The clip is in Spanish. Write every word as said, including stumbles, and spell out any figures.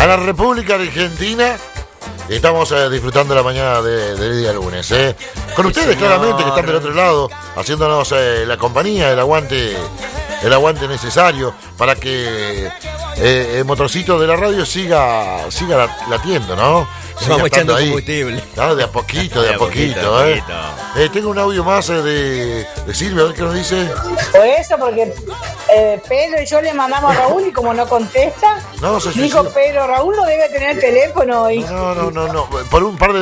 a la República Argentina. Estamos eh, disfrutando la mañana de, del día lunes, ¿eh? Con ustedes, señor. Claramente, que están del otro lado, haciéndonos eh, la compañía, el aguante, el aguante necesario para que eh, el motorcito de la radio siga, siga latiendo, ¿no? Se vamos echando ahí combustible. ¿No? De a poquito, de, de a poquito, poquito, ¿eh? poquito. Eh, tengo un audio más eh, de, de Silvia, a ver qué nos dice. Por eso, porque eh, Pedro y yo le mandamos a Raúl y como no contesta, no, se dijo Pedro, Raúl no debe tener teléfono. Y... No, no, no, no, por un par de